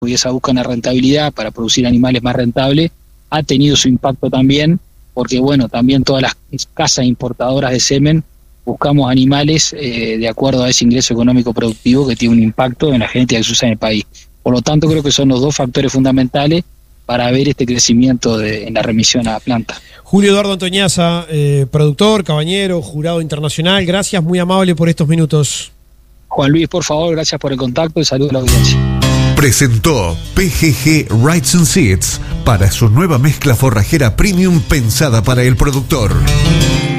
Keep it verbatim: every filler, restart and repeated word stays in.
y esa búsqueda de rentabilidad para producir animales más rentables ha tenido su impacto también, porque bueno, también todas las casas importadoras de semen buscamos animales eh, de acuerdo a ese ingreso económico productivo que tiene un impacto en la genética que se usa en el país. Por lo tanto, creo que son los dos factores fundamentales para ver este crecimiento de, en la remisión a la planta. Julio Eduardo Antoñaza, eh, productor, cabañero, jurado internacional, gracias, muy amable por estos minutos. Juan Luis, por favor, gracias por el contacto y saludos a la audiencia. Presentó P G G Rights and Seeds para su nueva mezcla forrajera premium pensada para el productor.